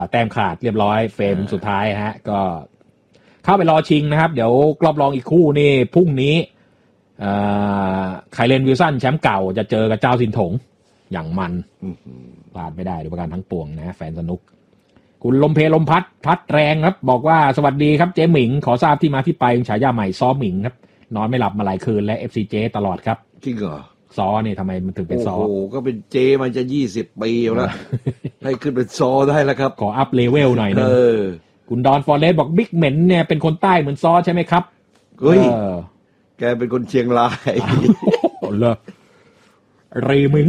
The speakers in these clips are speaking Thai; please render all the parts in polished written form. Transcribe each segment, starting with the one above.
แต้มขาดเรียบร้อยเฟรมสุดท้ายฮะก็เข้าไปรอชิงนะครับเดี๋ยวรอบรองอีกคู่นี่พรุ่งนี้ไคลเลนวิลสันแชมป์เก่าจะเจอกับเจ้าสินถงอย่างมันพลาดไม่ได้โดยประการทั้งปวงนะแฟนสนุกคุณลมเพลมพัดแรงครับบอกว่าสวัสดีครับเจ๊หมิงขอทราบที่มาที่ไปของฉายาใหม่ซ้อหมิงครับนอนไม่หลับมาหลายคืนและ FCJ ตลอดครับจริงเหรอซ้อนี่ทำไมมันถึงเป็นซ้อโอ้โหก็เป็นเจมันจะ20 ปีแล้วให้ขึ้นเป็นซ้อได้แล้วครับขออัพเลเวลหน่อยนึงคุณดอนฟอร์เรสบอกบิ๊กเหม็นเนี่ยเป็นคนใต้เหมือนซ้อใช่ไหมครับเฮ้ยแกเป็นคนเชียงรายเหรอรีมิง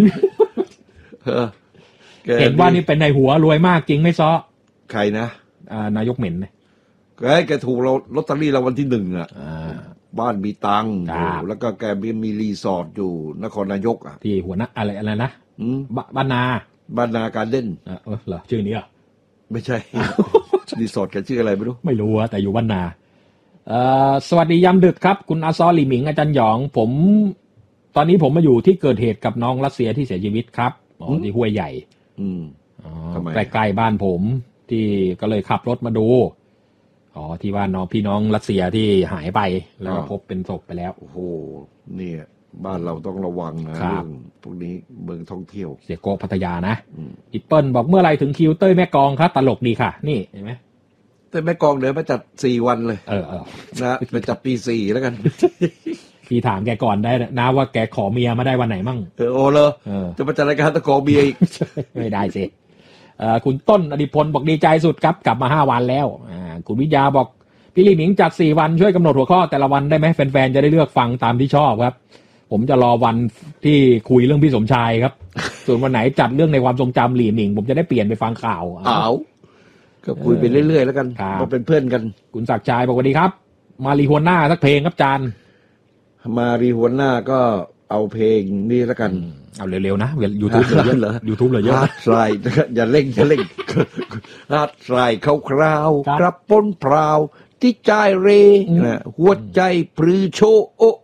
เห็นว่านี่เป็นในหัวรวยมากจริงไหมซ้อใครนะนายกเหม็นเนี่ยแกถูกเราลอตเตอรี่รางวัลที่1อ่ะบ้านมีตังค์แล้วก็แกมีรีสอร์ทอยู่นครนายกอ่ะที่หัวหน้าอะไรนะบ้านนาการเด่นเหรอชื่อนี้อ่ะไม่ใช่ รีสอร์ทแกชื่ออะไรไม่รู้แต่อยู่บ้านนาสวัสดียามดึกครับคุณอาซอหลี่หมิงอาจารย์หยองผมตอนนี้ผมมาอยู่ที่เกิดเหตุกับน้องรัสเซียที่เสียชีวิตครับที่ห้วยใหญ่ใกล้ๆบ้านผมที่ก็เลยขับรถมาดูที่ว่าน้องพี่น้องรัสเซียที่หายไปแล้วก็พบเป็นศพไปแล้วโอ้โหเนี่ยบ้านเราต้องระวังนะเรื่องพวกนี้เมืองท่องเที่ยวเสียโกพัทยานะอิปเปิลบอกเมื่อไรถึงคิวเต้ยแม่กองครับตลกดีค่ะนี่เห็นไหมเต้ยแม่กองเดี๋ยวมาจัด4 วันเลยนะไปจัดปี4แล้วกันพี่ถามแกก่อนได้นะว่าแกขอเมียมาได้วันไหนมั่งโอ้เลยจะมาจัดรายการตะขอเมียอีกไม่ได้สิคุณต้นอดิพลบอกดีใจสุดครับกลับมา5 วันแล้วคุณวิทยาบอกพี่ลี่หมิงจัด4 วันช่วยกำหนดหัวข้อแต่ละวันได้ไหมแฟนๆจะได้เลือกฟังตามที่ชอบครับผมจะรอวันที่คุยเรื่องพี่สมชายครับส่วนวันไหนจัดเรื่องในความทรงจำหลี่หมิงผมจะได้เปลี่ยนไปฟังข่าวก็คุยไปเรื่อยๆแล้วกันมาเป็นเพื่อนกันคุณศักดิ์ชัยบอกสวัสดีครับมารีหัวหน้าสักเพลงครับจานมารีหัวหน้าก็เอาเพลงนี้แล้วกันเอาเร็วๆนะ YouTube เลยเยอะ YouTube เลยเยอะฮาร์ดไรอย่าเร่งฮาร์ดไรเขาคราวกระปนพราวที่ใจเรหัวใจปรือโชโอ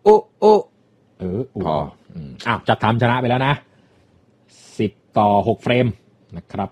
พอจัดทำชนะไปแล้วนะ10-6 เฟรมนะครับ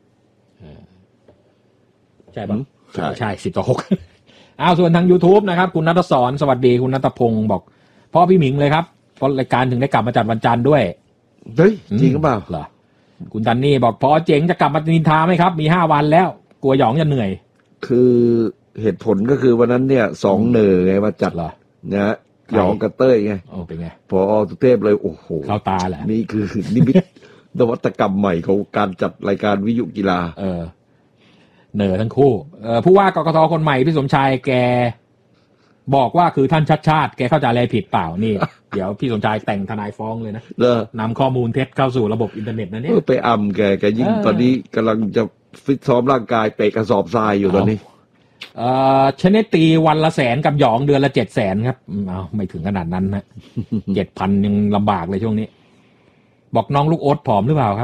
ใช่ป่ะใช่10-6ส่วนทาง YouTube นะครับคุณณัฐศรสวัสดีคุณณัฐพงศ์บอกพ่อพี่หมิงเลยครับเพราะรายการถึงได้กลับมาจัดวันจันทร์ด้วยเฮ้ยจริงหรือเปล่าเหรอคุณตันนี่บอกพอเจ๋งจะกลับมานินทาไหมครับมี5 วันแล้วกลัวหยองจะเหนื่อยคือเหตุผลก็คือวันนั้นเนี่ย2เหน่อไงมาจัดนะหยองกับเต้ยไงเป็นไงพอสุเทพเลยโอ้โหเข้าตาแหละนี่คือนิมิตนวัตกรรมใหม่ของการจัดรายการวิทยุกีฬาเหน่อทั้งคู่ผู้ว่ากกท.คนใหม่พี่สมชายแกบอกว่าคือท่านชัดชาติแกเข้าใจอะไรผิดเปล่านี่ เดี๋ยวพี่สมชายแต่งทนายฟ้องเลยนะนำข้อมูลเท็จเข้าสู่ระบบอินเทอร์เน็ตนะเนี่ยไปแกยิ่งตอนนี้กำลังจะฟิตซ้อมร่างกายเตะกระสอบทรายอยู่ตอนนี้ชนตีวันละ100,000กับหยองเดือนละ700,000ครับไม่ถึงขนาดนั้นนะ 7,000 ยังลำบากเลยช่วงนี้บอกน้องลูกโอ๊ตผอมหรือเปล่าครับ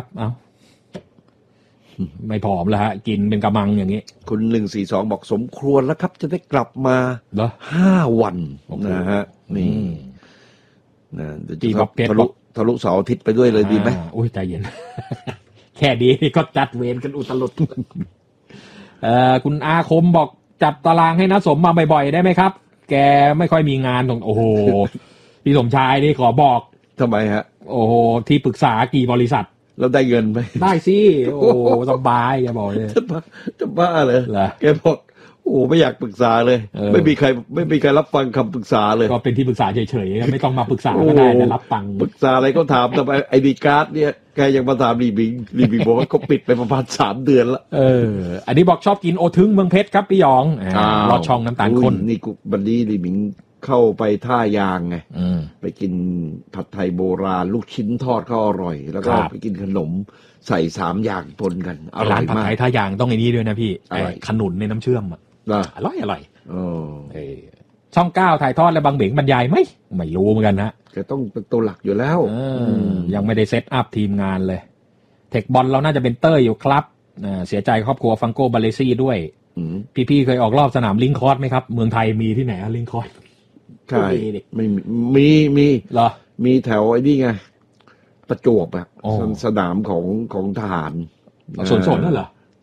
ไม่ผอมแล้วฮะกินเป็นกระมังอย่างนี้คุณ142บอกสมควรแล้วครับจะได้กลับมา5 วันนะฮะนี่นะจะทะลุเสาร์อาทิตย์ไปด้วยเลยดีไหมอุ้ยใจเย็น แค่ดีก็จัดเวรกันอุตลุดคุณอาคมบอกจัดตารางให้นะสมมาบ่อยๆได้ไหมครับแกไม่ค่อยมีงานตรงโอ้โหพี่สมชายนี่ขอบอกทำไมฮะโอ้โหที่ปรึกษากี่บริษัทเราได้เงินไหมได้สิโอ้สบายแกบอกเลยจะบ้าเลยแกบอกโอ้ไม่อยากปรึกษาเลยไม่มีใครรับฟังคำปรึกษาเลยก็เป็นที่ปรึกษาเฉยๆไม่ต้องมาปรึกษาก็ได้แต่รับฟังปรึกษาอะไรก็ถามแต่ไอดีการ์ดเนี่ยแกยังมาถามรีบิงบอกว่าเขาปิดไปประมาณ3 เดือนแล้วอันนี้บอกชอบกินโอทึงเมืองเพชรครับพี่หยองรอช่องน้ำตาลข้นนี่กูบันนี้รีบิงเข้าไปท่ายางไงไปกินผัดไทยโบราณลูกชิ้นทอดก็อร่อยแล้วก็ไปกินขนมใส่3 อย่างปนกันอร่อยมากร้านผัดไทยท่ายางต้องไอ้นี่ด้วยนะพี่ขนุนในน้ำเชื่อมอร่อยช่อง9ถ่ายทอดและบางเบงบรรยายไหมไม่รู้เหมือนกันนะจะต้องเป็นตัวหลักอยู่แล้วยังไม่ได้เซตอัพทีมงานเลยเทคบอลเราน่าจะเป็นเต้ยอยู่ครับเสียใจครอบครัวฟังโกบาเลซี่ด้วยพี่ๆเคยออกรอบสนามลิงคอร์สไหมครับเมืองไทยมีที่ไหนลิงคอร์สใช่ไม่มีเหรอมีแถวไอ้นี่ไงประจวบอะสนามของทหารสนนั่นเหรอ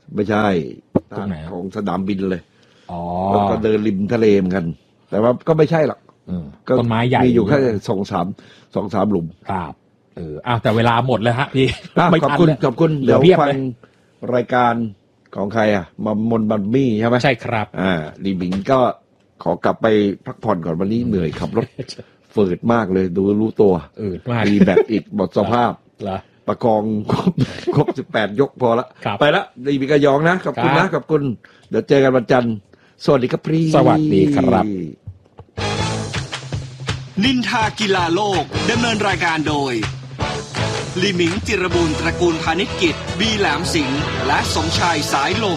ไม่ใช่ตรงไหนของสนามบินเลยอ๋อแล้วก็เดินริมทะเลเหมือนกัน แต่ว่าก็ไม่ใช่หรอกต้นไม้ใหญ่มีอยู่แค่สองสามหลุมครับแต่เวลาหมดเลยฮะพี่ ไม่ขอบทันคุณแล้วขอบคุณเดี๋เดี๋ยยว วเพียบฟังเลยรายการของใครมนบันมี่ใช่ไหมใช่ครับลีบิงก็ขอกลับไปพักผ่อนก่อนวันนี้เหนื่อยขับรถฝืดมากเลยดูรู้ตัวมากรีแบตอีกหมดสภาพเหรอประคองครบ18 ยกพอละครับไปละลีบิงกระยองนะขอบคุณครันะบขอบคุณเดี๋ยวเจอกันวันจันทร์สวัสดีครับพี่สวัสดีครับนินทากีฬาโลกดำเนินรายการโดยลิมิงจิรบูรณ์ตระกูลพาณิชกิจบีแหลมสิงห์และสมชายสายลม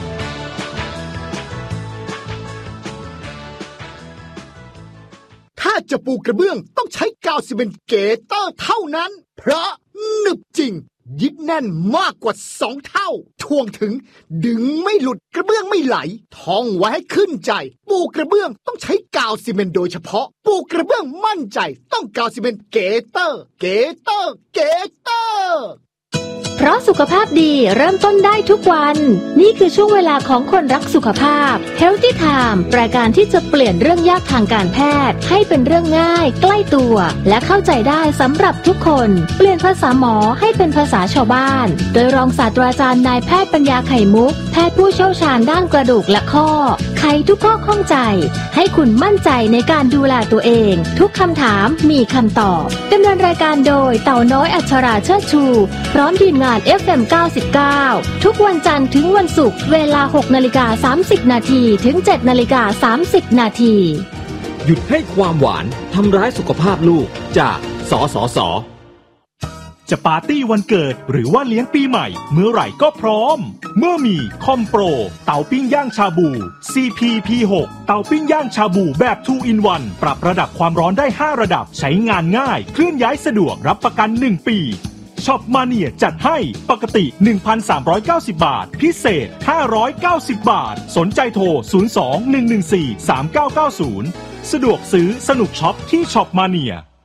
ถ้าจะปูกระเบื้องต้องใช้กาวซีเมนต์เกเตอร์เท่านั้นเพราะหนึบจริงยึดแน่นมากกว่า2 เท่าท่วงถึงดึงไม่หลุดกระเบื้องไม่ไหลท่องไว้ให้ขึ้นใจปูกระเบื้องต้องใช้กาวซีเมนต์โดยเฉพาะปูกระเบื้องมั่นใจต้องกาวซีเมนต์เกเตอร์เกเตอร์เกเตอร์เพราะสุขภาพดีเริ่มต้นได้ทุกวันนี่คือช่วงเวลาของคนรักสุขภาพ Healthy Time รายการที่จะเปลี่ยนเรื่องยากทางการแพทย์ให้เป็นเรื่องง่ายใกล้ตัวและเข้าใจได้สำหรับทุกคนเปลี่ยนภาษาหมอให้เป็นภาษาชาวบ้านโดยรองศาสตราจารย์นายแพทย์ปัญญาไข่มุกแพทย์ผู้เชี่ยวชาญด้านกระดูกและข้อไขทุกข้อข้องใจให้คุณมั่นใจในการดูแลตัวเองทุกคำถามมีคำตอบดำเนินรายการโดยเต่าน้อยอัชราเชิดชูพร้อมทีมงาน FM 99ทุกวันจันทร์ถึงวันศุกร์เวลา 6:30 นาทีถึง 7:30 นาทีหยุดให้ความหวานทำร้ายสุขภาพลูกจากสสส. จะปาร์ตี้วันเกิดหรือว่าเลี้ยงปีใหม่เมื่อไหร่ก็พร้อมเมื่อมีคอมโปรเตาปิ้งย่างชาบู CP-P6 เตาปิ้งย่างชาบูแบบ 2 in 1 ปรับระดับความร้อนได้ 5 ระดับใช้งานง่ายเคลื่อนย้ายสะดวกรับประกัน 1 ปีช็อปมาเนียจัดให้ปกติ 1,390 บาทพิเศษ 590 บาทสนใจโทร 02-114-3990 สะดวกซื้อสนุกช็อปที่ช็อปมาเนีย